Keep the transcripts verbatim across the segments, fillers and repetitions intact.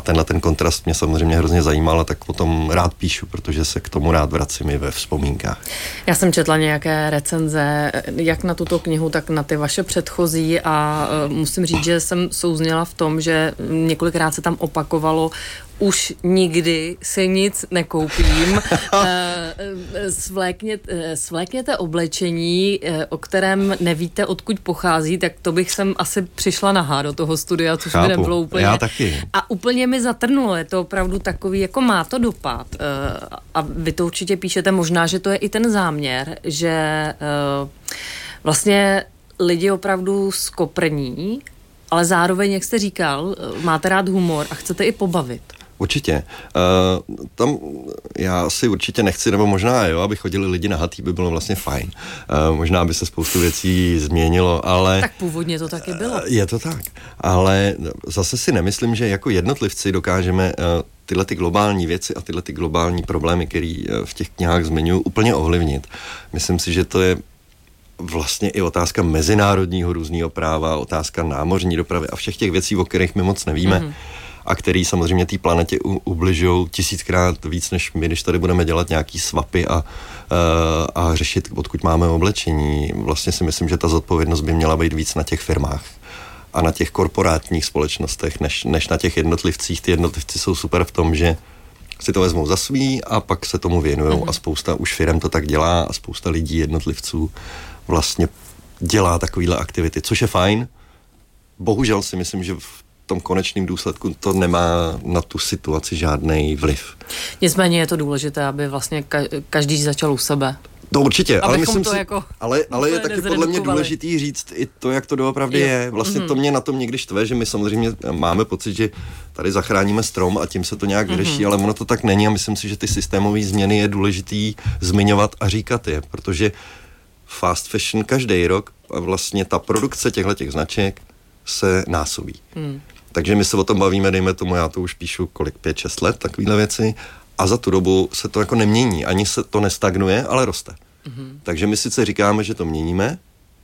tenhle ten kontrast mě samozřejmě hrozně zajímal a tak potom rád píšu, protože se k tomu rád vracím i ve vzpomínkách. Já jsem četla nějaké recenze, jak na tuto knihu, tak na ty vaše předchozí a musím říct, že jsem souzněla v tom, že několikrát se tam opakovalo: už nikdy si nic nekoupím. Svlékněte, svlékněte oblečení, o kterém nevíte, odkud pochází, tak to bych sem asi přišla nahá do toho studia, což Chápu, by nebylo úplně. Já taky. A úplně mi zatrnulo, je to opravdu takový, jako má to dopad. A vy to určitě píšete, možná, že to je i ten záměr, že vlastně lidi opravdu skoprní, ale zároveň, jak jste říkal, máte rád humor a chcete i pobavit. Určitě. Uh, tam já si určitě nechci, nebo možná jo, aby chodili lidi nahatý, by bylo vlastně fajn. Uh, možná by se spoustu věcí změnilo, ale... Tak původně to taky bylo. Uh, je to tak. Ale zase si nemyslím, že jako jednotlivci dokážeme uh, tyhle ty globální věci a tyhle ty globální problémy, které uh, v těch knihách zmiňuji, úplně ovlivnit. Myslím si, že to je vlastně i otázka mezinárodního různého práva, otázka námořní dopravy a všech těch věcí, o kterých my moc nevíme. Mm-hmm. A který samozřejmě té planetě ubližují tisíckrát víc, než my, když tady budeme dělat nějaký svapy a, a řešit, odkud máme oblečení. Vlastně si myslím, že ta zodpovědnost by měla být víc na těch firmách a na těch korporátních společnostech, než, než na těch jednotlivcích. Ty jednotlivci jsou super v tom, že si to vezmou za svý a pak se tomu věnujou mm-hmm. a spousta už firem to tak dělá a spousta lidí, jednotlivců vlastně dělá takovýhle aktivity, což je fajn. Bohužel si myslím, že v tom konečným důsledku to nemá na tu situaci žádný vliv. Nicméně je to důležité, aby vlastně každý začal u sebe. To určitě, ale myslím to si, jako ale, ale je taky podle mě důležitý říct i to, jak to doopravdy je. je. Vlastně mm-hmm. to mě na tom někdy štve, že my samozřejmě máme pocit, že tady zachráníme strom a tím se to nějak vyřeší, mm-hmm. ale ono to tak není a myslím si, že ty systémové změny je důležitý zmiňovat a říkat je, protože fast fashion každý rok a vlastně ta produkce těchto značek se násobí. Mm. Takže my se o tom bavíme, dejme tomu, já to už píšu kolik, pět, šest let, takovýhle věci a za tu dobu se to jako nemění, ani se to nestagnuje, ale roste. Mm-hmm. Takže my sice říkáme, že to měníme,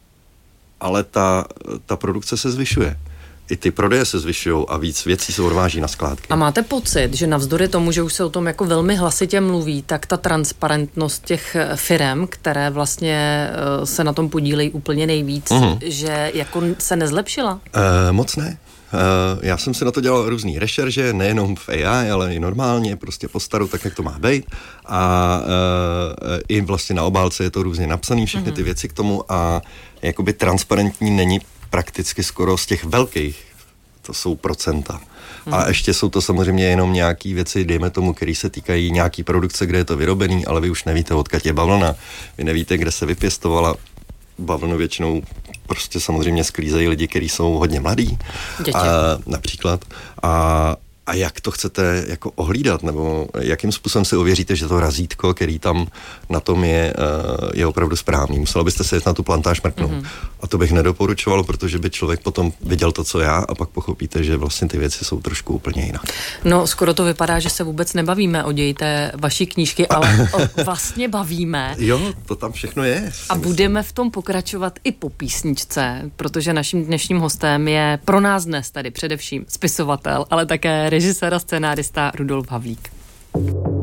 ale ta, ta produkce se zvyšuje. I ty prodeje se zvyšují a víc věcí se odváží na skládky. A máte pocit, že navzdory tomu, že už se o tom jako velmi hlasitě mluví, tak ta transparentnost těch firem, které vlastně se na tom podílejí úplně nejvíc, mm-hmm. že jako se nezlepšila? E, moc ne. E, já jsem si na to dělal různý rešerže, nejenom v A I, ale i normálně, prostě po staru, tak jak to má být. A e, i vlastně na obálce je to různě napsané, všechny mm-hmm. ty věci k tomu a jakoby transparentní není prakticky skoro z těch velkých, to jsou procenta. Hmm. A ještě jsou to samozřejmě jenom nějaký věci, dejme tomu, který se týkají nějaký produkce, kde je to vyrobený, ale vy už nevíte, odkud je bavlna, vy nevíte, kde se vypěstovala. Bavlnu většinou prostě samozřejmě sklízejí lidi, kteří jsou hodně mladí, a, například. A A jak to chcete jako ohlídat, nebo jakým způsobem si ověříte, že to razítko, který tam na tom je, je opravdu správný. Musela byste se jet na tu plantáž mrknout. Mm-hmm. A to bych nedoporučoval, protože by člověk potom viděl to, co já, a pak pochopíte, že vlastně ty věci jsou trošku úplně jinak. No, skoro to vypadá, že se vůbec nebavíme o ději té vaší knížky, ale o, vlastně bavíme. Jo, to tam všechno je. A budeme v tom pokračovat i po písničce, protože naším dnešním hostem je pro nás dnes tady především spisovatel, ale také režisér a scénárista Rudolf Havlík.